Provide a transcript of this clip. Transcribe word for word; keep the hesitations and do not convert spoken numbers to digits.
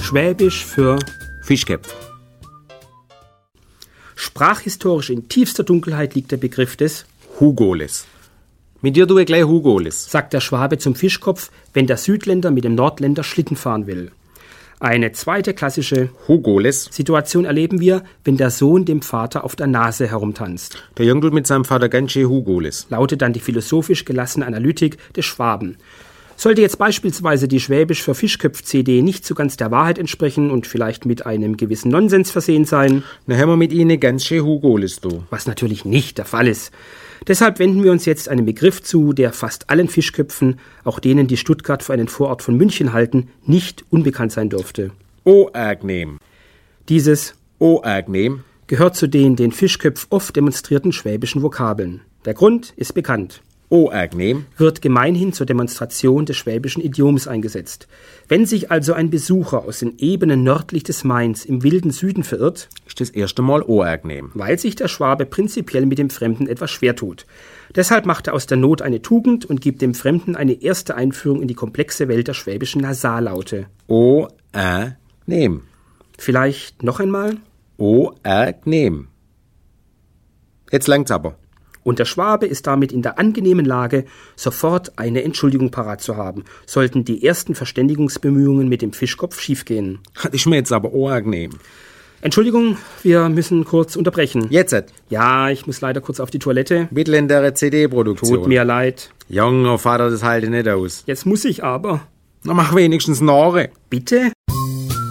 Schwäbisch für Fischköpf. Sprachhistorisch in tiefster Dunkelheit liegt der Begriff des Hugoles. Mit dir tue ich gleich Hugoles, sagt der Schwabe zum Fischkopf, wenn der Südländer mit dem Nordländer Schlitten fahren will. Eine zweite klassische Hugoles. Situation erleben wir, wenn der Sohn dem Vater auf der Nase herumtanzt. Der Junge tut mit seinem Vater ganz schön Hugoles, lautet dann die philosophisch gelassene Analytik des Schwaben. Sollte jetzt beispielsweise die Schwäbisch für Fischköpf-C D nicht so ganz der Wahrheit entsprechen und vielleicht mit einem gewissen Nonsens versehen sein, dann haben wir mit Ihnen ganz schön Hugoles, du. Was natürlich nicht der Fall ist. Deshalb wenden wir uns jetzt einem Begriff zu, der fast allen Fischköpfen, auch denen, die Stuttgart für einen Vorort von München halten, nicht unbekannt sein dürfte. Oagnem. Dieses Oagnem gehört zu den den Fischköpf oft demonstrierten schwäbischen Vokabeln. Der Grund ist bekannt. Oagnem wird gemeinhin zur Demonstration des schwäbischen Idioms eingesetzt. Wenn sich also ein Besucher aus den Ebenen nördlich des Mains im wilden Süden verirrt, ist das erste Mal Oagnem, weil sich der Schwabe prinzipiell mit dem Fremden etwas schwer tut. Deshalb macht er aus der Not eine Tugend und gibt dem Fremden eine erste Einführung in die komplexe Welt der schwäbischen Nasallaute. Oagnem. Vielleicht noch einmal? Oagnem. Jetzt langt's aber. Und der Schwabe ist damit in der angenehmen Lage, sofort eine Entschuldigung parat zu haben, sollten die ersten Verständigungsbemühungen mit dem Fischkopf schiefgehen. Das ist mir jetzt aber unangenehm. Entschuldigung, wir müssen kurz unterbrechen. Jetzt? Ja, ich muss leider kurz auf die Toilette. Mittelländere C D-Produktion. Tut mir leid. Junge Vater, das halte nicht aus. Jetzt muss ich aber. Na, mach wenigstens Nore. Bitte?